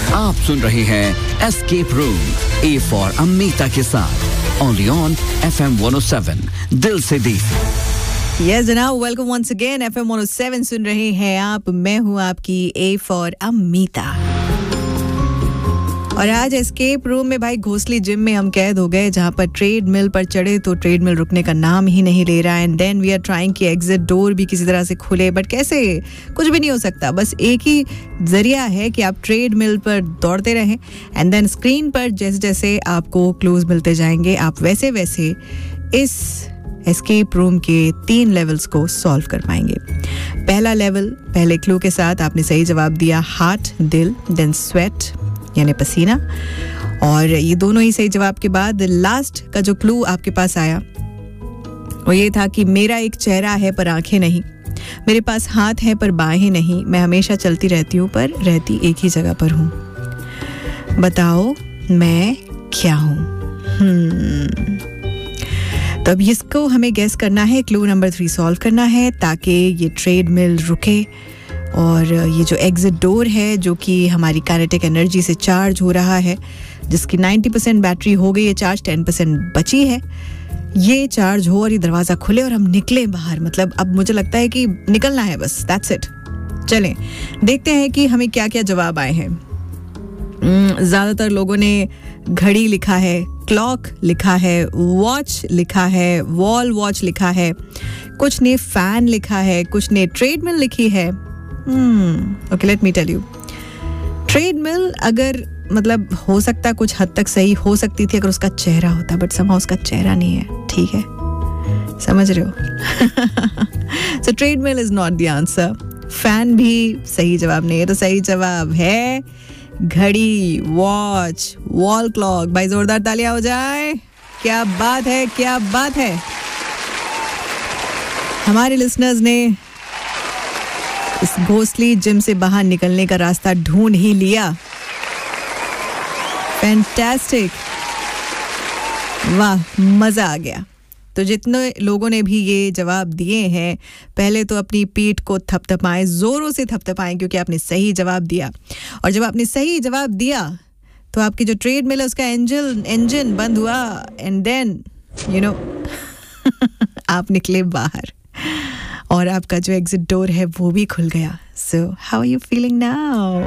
आप सुन रहे हैं escape room, A for Amita के साथ, ओनली ऑन FM 107, दिल से दी। Yes, जनाब, वेलकम वंस अगेन। FM 107 सुन रहे हैं आप। मैं हूँ आपकी ए फॉर अमीता। और आज एस्केप रूम में भाई घोसली जिम में हम कैद हो गए, जहाँ पर ट्रेड मिल पर चढ़े तो ट्रेड मिल रुकने का नाम ही नहीं ले रहा है। And then we are trying कि एग्जिट डोर भी किसी तरह से खुले, बट कैसे? कुछ भी नहीं हो सकता। बस एक ही जरिया है कि आप ट्रेड मिल पर दौड़ते रहें एंड देन स्क्रीन पर जैसे जैसे आपको क्लूज मिलते जाएंगे, आप वैसे वैसे इस एस्केप रूम के 3 लेवल्स को सॉल्व कर पाएंगे। पहला लेवल, पहले क्लू के साथ आपने सही जवाब दिया हार्ट, दिल, देन स्वेट यानी पसीना, और ये दोनों ही सही जवाब के बाद लास्ट का जो क्लू आपके पास आया वो ये था कि मेरा एक चेहरा है पर आंखें नहीं, मेरे पास हाथ है पर बाहें नहीं, मैं हमेशा चलती रहती हूँ पर रहती एक ही जगह पर हूँ। बताओ मैं क्या हूँ? तो अब इसको हमें गेस करना है, क्लू नंबर 3 सॉल्व करना है ताकि ये ट्रेड मिल रुके और ये जो एग्जिट डोर है जो कि हमारी काइनेटिक एनर्जी से चार्ज हो रहा है, जिसकी 90% बैटरी हो गई है चार्ज, 10% बची है, ये चार्ज हो और ये दरवाज़ा खुले और हम निकले बाहर। मतलब अब मुझे लगता है कि निकलना है बस, दैट्स इट। चलें देखते हैं कि हमें क्या क्या जवाब आए हैं। ज़्यादातर लोगों ने घड़ी लिखा है, क्लॉक लिखा है, वॉच लिखा है, वॉल वॉच लिखा है, कुछ ने फैन लिखा है, कुछ ने ट्रेडमिल लिखी है। Okay, let me tell you, treadmill अगर मतलब हो सकता कुछ हद तक सही हो सकती थी अगर उसका चेहरा होता, बट समहाउ उसका चेहरा नहीं है। ठीक है, समझ रहे हो? सो treadmill is not the answer. Fan भी सही जवाब नहीं है, तो सही जवाब है घड़ी, वॉच, वॉल क्लॉक। भाई जोरदार तालियां हो जाए। क्या बात है, क्या बात है। हमारे लिसनर्स ने इस घोसली जिम से बाहर निकलने का रास्ता ढूंढ ही लिया। फैंटास्टिक, वाह, मजा आ गया। तो जितने लोगों ने भी ये जवाब दिए हैं, पहले तो अपनी पीठ को थपथपाएं, जोरों से थपथपाएं, क्योंकि आपने सही जवाब दिया। और जब आपने सही जवाब दिया तो आपकी जो ट्रेड मिल है उसका इंजन बंद हुआ एंड देन यू नो आप निकले बाहर और आपका जो एग्जिट डोर है वो भी खुल गया। So how are you feeling now?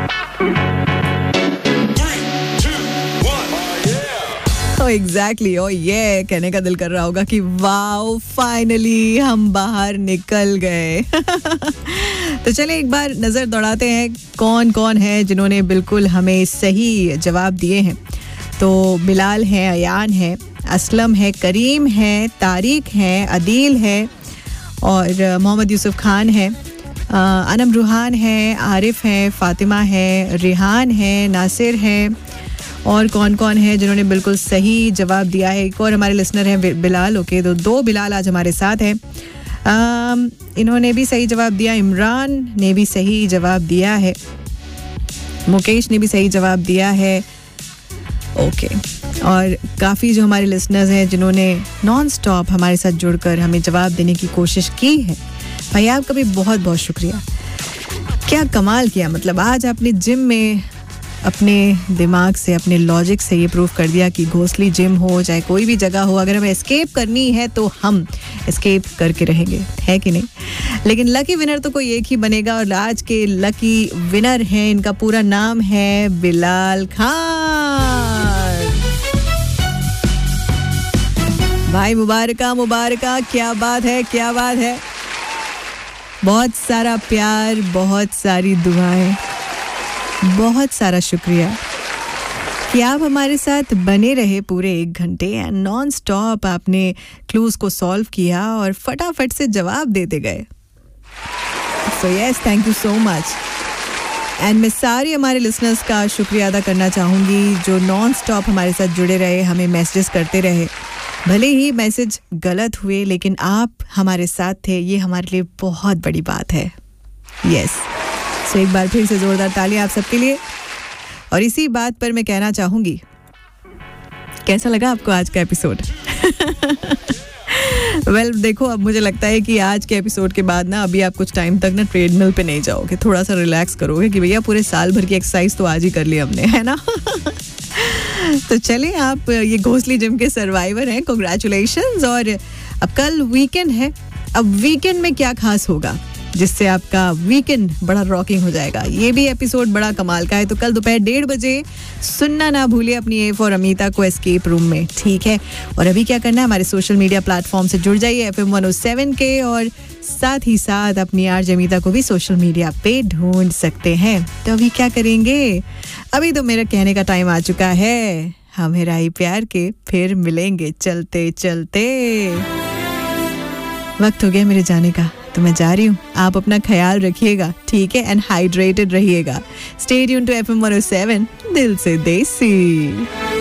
Exactly, ओ ये कहने का दिल कर रहा होगा कि वाओ, फाइनली हम बाहर निकल गए। तो चले एक बार नजर दौड़ाते हैं कौन कौन है जिन्होंने बिल्कुल हमें सही जवाब दिए हैं। तो बिलाल है, अयान है, असलम है, करीम है, तारिक है, अदील है और मोहम्मद यूसुफ खान है, अनम रूहान है, आरिफ है, फातिमा है, रिहान है, नासिर है, और कौन कौन है जिन्होंने बिल्कुल सही जवाब दिया है। एक और हमारे लिसनर हैं बिलाल। ओके, तो 2 बिलाल आज हमारे साथ हैं। इन्होंने भी सही जवाब दिया, इमरान ने भी सही जवाब दिया है, मुकेश ने भी सही जवाब दिया है। ओके, और काफ़ी जो हमारे लिसनर्स हैं जिन्होंने नॉन स्टॉप हमारे साथ जुड़कर हमें जवाब देने की कोशिश की है, भाई आपका भी बहुत बहुत शुक्रिया। क्या कमाल किया, मतलब आज आपने जिम में अपने दिमाग से, अपने लॉजिक से ये प्रूव कर दिया कि घोसली जिम हो चाहे कोई भी जगह हो, अगर हमें एस्केप करनी है तो हम एस्केप करके रहेंगे, है कि नहीं? लेकिन लकी विनर तो कोई एक ही बनेगा और आज के लकी विनर हैं, इनका पूरा नाम है बिलाल खान। भाई मुबारका मुबारका, क्या बात है, क्या बात है। बहुत सारा प्यार, बहुत सारी दुआएं, बहुत सारा शुक्रिया कि आप हमारे साथ बने रहे पूरे 1 घंटे एंड नॉन स्टॉप आपने क्लूज को सॉल्व किया और फटाफट से जवाब देते गए। So yes, thank you so much. And मैं सारे हमारे लिसनर्स का शुक्रिया अदा करना चाहूँगी जो नॉन स्टॉप हमारे साथ जुड़े रहे, हमें मैसेजेस करते रहे। भले ही मैसेज गलत हुए लेकिन आप हमारे साथ थे, ये हमारे लिए बहुत बड़ी बात है। यस, सो एक बार फिर से जोरदार तालियां आप सबके लिए। और इसी बात पर मैं कहना चाहूंगी, कैसा लगा आपको आज का एपिसोड? वेल देखो, अब मुझे लगता है कि आज के एपिसोड के बाद ना अभी आप कुछ टाइम तक ना ट्रेडमिल पे नहीं जाओगे, थोड़ा सा रिलैक्स करोगे कि भैया पूरे साल भर की एक्सरसाइज तो आज ही कर ली हमने, है ना. तो चलिए, आप ये घोंसली जिम के सर्वाइवर हैं, कांग्रेचुलेशंस. और अब कल वीकेंड है. अब वीकेंड में क्या खास होगा जिससे आपका वीकेंड बड़ा रॉकिंग हो जाएगा, ये भी एपिसोड बड़ा कमाल का है. तो कल दोपहर 1:30 बजे सुनना ना भूलिए अपनी ए फॉर अमीता को एस्केप रूम में, ठीक है. और अभी क्या करना है, हमारे सोशल मीडिया प्लेटफॉर्म से जुड़ जाइए FM 107 के, और साथ ही साथ अपनी आरजे अमीता को भी सोशल मीडिया पे ढूंढ सकते हैं. तो अभी क्या करेंगे, अभी तो मेरा कहने का टाइम आ चुका है. हमें राही प्यार के फिर मिलेंगे चलते चलते. वक्त हो गया मेरे जाने का, तो मैं जा रही हूँ. आप अपना ख्याल रखिएगा, ठीक है, एंड हाइड्रेटेड रहिएगा. स्टे ट्यून्ड टू FM 107, दिल से देसी.